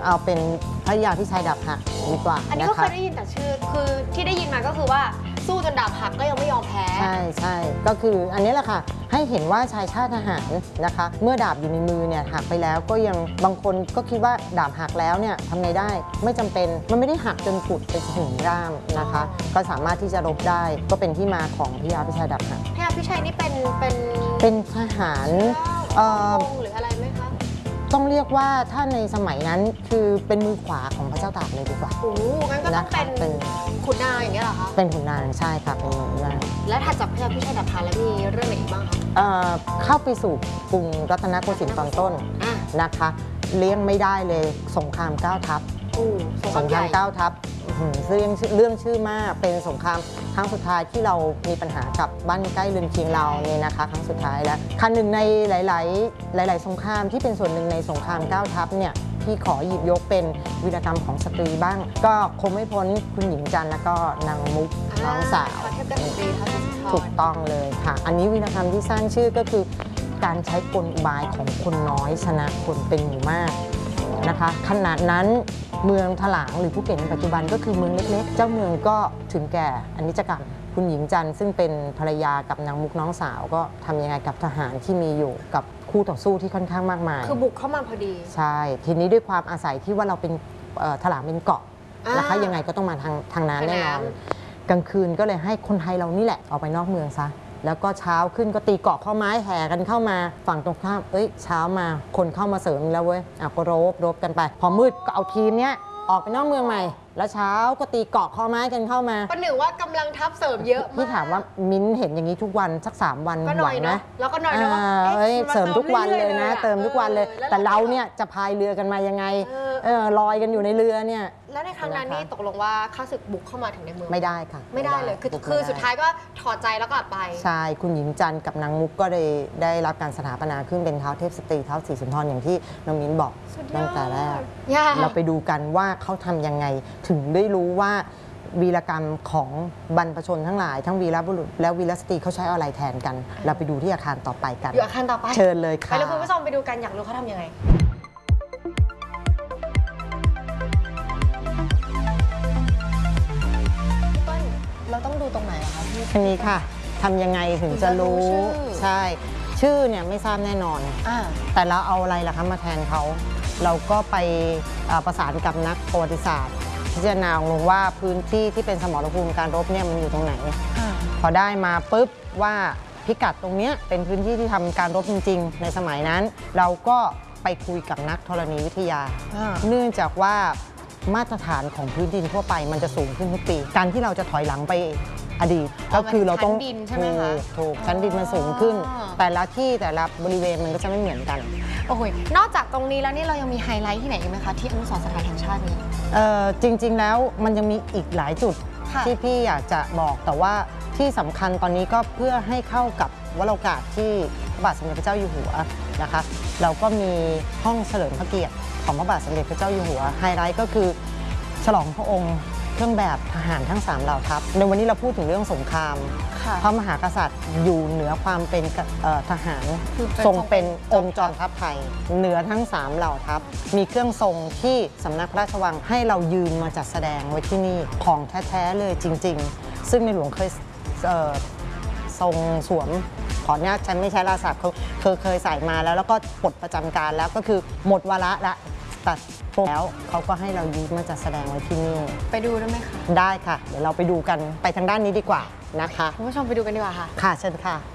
เอาเป็นพระยาพิชัยดาบหักดีกว่าอันนี้ก็เคยได้ยินแต่ชื่อคือที่ได้ยินมาก็คือว่าสู้จนดาบหักก็ยังไม่ยอมแพ้ใช่ก็คืออันนี้แหละค่ะให้เห็นว่าชายชาติทหารนะคะเมื่อดาบอยู่ในมือเนี่ยหักไปแล้วก็ยังบางคนก็คิดว่าดาบหักแล้วเนี่ยทำไงได้ไม่จำเป็นมันไม่ได้หักจนกุดไปถึงร่างนะคะก็สามารถที่จะรบได้ก็เป็นที่มาของพระยาพิชัยดาบหักพระยาพิชัยนี่เป็นทหารหรืออะไรไหมคะต้องเรียกว่าถ้าในสมัยนั้นคือเป็นมือขวาของพระเจ้าตากเลยดีกว่าโอ้งั้นก็ต้องเป็นขุนนางอย่างเงี้ยเหรอคะเป็นขุนนางใช่ค่ะเป็นขุนนางและถัดจากพระยาพิชัยดาบหักแล้วมีเรื่องไหนอีกบ้างคะเข้าไปสู่กรุงรัตนโกสินทร์ตอนต้นนะคะเลี้ยงไม่ได้เลยสงคราม9 ทัพสงคราม9 ทัพเรื่องชื่อมากเป็นสงครามครั้งสุดท้ายที่เรามีปัญหากับบ้านใกล้เรือนเคียงเราเนี่ยนะคะครั้งสุดท้ายแล้วคันหนึ่งในหลายสงครามที่เป็นส่วนหนึ่งในสงคราม9 ทัพเนี่ยที่ขอหยิบยกเป็นวีรกรรมของสตรีบ้างก็คงไม่พ้นคุณหญิงจันทร์และก็นางมุกน้องสาวถูกต้องเลยค่ะอันนี้วีรกรรมที่สร้างชื่อก็คือการใช้กลอุบายของคนน้อยชนะคนเป็นหมู่มากนะคะขนาดนั้นเมืองถลางหรือภูเก็ตในปัจจุบันก็คือเมืองเล็กๆเจ้าเมืองก็ถึงแก่อนิจกรรมคุณหญิงจันทร์ซึ่งเป็นภรรยากับนางมุกน้องสาวก็ทำยังไงกับทหารที่มีอยู่กับคู่ต่อสู้ที่ค่อนข้างมากมายคือบุกเข้ามาพอดีใช่ทีนี้ด้วยความอาศัยที่ว่าเราเป็นถลางเป็นเกาะนะคะยังไงก็ต้องมาทางนั้นแน่นอนกลางคืนก็เลยให้คนไทยเรานี่แหละออกไปนอกเมืองซะแล้วก็เช้าขึ้นก็ตีเกาะข้อไม้แห่กันเข้ามาฝั่งตรงข้ามเช้ามาคนเข้ามาเสริมแล้วเว้ยก็รบกันไปพอมืดก็เอาทีมเนี้ยออกไปนอกเมืองใหม่แล้วเช้าก็ตีเกาะข้อไม้กันเข้ามาประหนึ่งว่ากำลังทัพเสริมเยอะมากพี่ถามว่ามิ้นเห็นอย่างนี้ทุกวันสัก3 วันไหวนะแล้วก็หน่อยนะว่าเสริมทุกวันเลยนะเติมทุกวันเลยแต่เราเนี่ยจะพายเรือกันมายังไงลอยกันอยู่ในเรือเนี่ยแล้วในครั้งนั้นนี่ตกลงว่าข้าศึกบุกเข้ามาถึงในเมืองไม่ได้ค่ะไม่ได้เลยคือสุดท้ายก็ถอดใจแล้วก็กลับไปใช่คุณหญิงจันทร์กับนางมุกก็ได้รับการสถาปนาขึ้นเป็นท้าวเทพสตรีท้าวศรีสุนทรอย่างที่น้องมิ้นบอกตั้งแต่แรกเราไปดูกันว่าเขาทำยังไงถึงได้รู้ว่าวีรกรรมของบรรพชนทั้งหลายทั้งวีรบุรุษและวีรสตรีเขาใช้อะไรแทนกันเราไปดูที่อาคารต่อไปกันอยู่อาคารต่อไปเชิญเลยค่ะไปเลยคุณผู้ชมไปดูกันอยากรู้เขาทำยังไงเราต้องดูตรงไหนคะพี่อันนี้ค่ะทำยังไงถึงจะรู้ใช่ชื่อเนี่ยไม่ทราบแน่นอนแต่เราเอาอะไรล่ะคะมาแทนเขาเราก็ไปประสานกับนักประวัติศาสตร์พิจารณาลงว่าพื้นที่ที่เป็นสมรภูมิการรบเนี่ยมันอยู่ตรงไหนพอได้มาปุ๊บว่าพิกัดตรงนี้เป็นพื้นที่ที่ทำการรบจริงๆในสมัยนั้นเราก็ไปคุยกับนักธรณีวิทยาเนื่องจากว่ามาตรฐานของพื้นดินทั่วไปมันจะสูงขึ้นทุกปีการที่เราจะถอยหลังไปอดีตก็คือเราต้องถูกชั้นดินมันสูงขึ้นแต่ละที่แต่ละบริเวณมันก็จะไม่เหมือนกันโอ้โหนอกจากตรงนี้แล้วนี่เรายังมีไฮไลท์ที่ไหนอีกไหมคะที่อนุสรณ์สถานแห่งชาตินี้จริงๆแล้วมันยังมีอีกหลายจุดที่พี่อยากจะบอกแต่ว่าที่สำคัญตอนนี้ก็เพื่อให้เข้ากับวโรกาสที่พระบาทสมเด็จพระเจ้าอยู่หัวนะคะเราก็มีห้องเฉลิมพระเกียรติของพระบาทสมเด็จพระเจ้าอยู่หัวไฮไลท์ก็คือฉลองพระองค์เครื่องแบบทหารทั้ง3เหล่าทัพในวันนี้เราพูดถึงเรื่องสงครามพระมหากษัตริย์อยู่เหนือความเป็นทหารทรงเป็นองค์จอมทัพไทยเหนือทั้ง3เหล่าทัพมีเครื่องทรงที่สำนักพระราชวังให้เรายืนมาจัดแสดงไว้ที่นี่ของแท้ๆเลยจริงๆซึ่งในหลวงเคยทรงสวมขออนุญาตฉันไม่ใช้ราศัพท์เขาเคยใส่มาแล้วก็ปลดประจำการแล้วก็คือหมดวาระละตัดแล้วเขาก็ให้เรายืมมาจัดแสดงไว้ที่นี่ไปดูได้ไหมคะได้ค่ะเดี๋ยวเราไปดูกันไปทางด้านนี้ดีกว่านะคะคุณผู้ชมไปดูกันดีกว่าค่ะค่ะเชิญค่ะ